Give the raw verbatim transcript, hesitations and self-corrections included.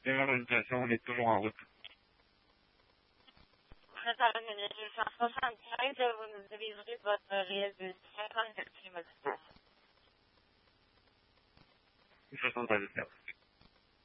Dévalorisation, on est toujours en route. Vous êtes à la minute deux cent soixante-quinze, vous nous aviserez de votre réel de cinquante kilomètres. soixante-dix.